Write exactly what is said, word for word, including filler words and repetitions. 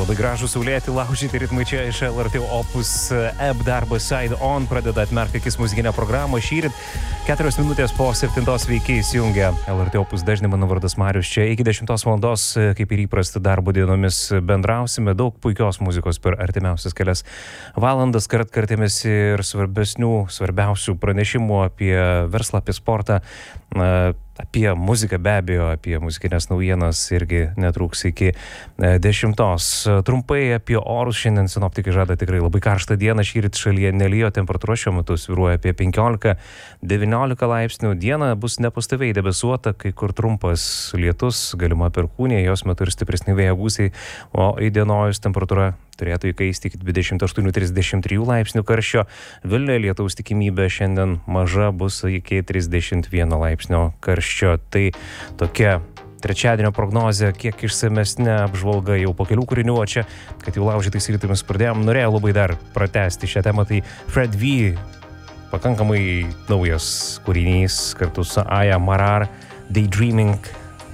Labai gražų saulėti, laužyti ritmai čia iš L R T Opus App darbas Side On pradeda atmerkti akis muzikinę programą. Šįryt keturios minutės po septintos veikiai įsijungia L R T Opus dažnai, mano vardas Marius. Čia iki dešimtos valandos, kaip ir įprasta darbo dienomis, bendrausime daug puikios muzikos per artimiausias kelias valandas, kartkartėmis ir svarbesnių, svarbiausių pranešimų apie verslą, apie sportą, apie muziką be abejo, apie muzikinės naujienas irgi netrūks iki dešimtos. Trumpai apie orus. Šiandien sinoptikai žada tikrai labai karštą dieną. Šįryt šalyje nelijo, temperatūra šiuo metu svyruoja apie penkiolika devyniolika laipsnių. Diena bus nepastoviai debesuota, kai kur trumpas lietus, galima perkūnija, jos metu ir stipresni vėjo gūsiai, o įdienojus temperatūra turėtų įkaisti iki dvidešimt aštuonių trisdešimt trijų laipsnių karščio. Vilniuje lietaus tikimybė šiandien maža, bus iki trisdešimt vieno laipsnio karščio. Tai tokia trečiadienio prognozė, kiek išsamesnė apžvalga jau po kelių kūrinių, o čia, kad jau laužytais rytomis pradėjom, norėjau labai dar pratęsti šią temą. Tai Fred V, pakankamai naujas kūrinys kartu su Aya Marar, Daydreaming.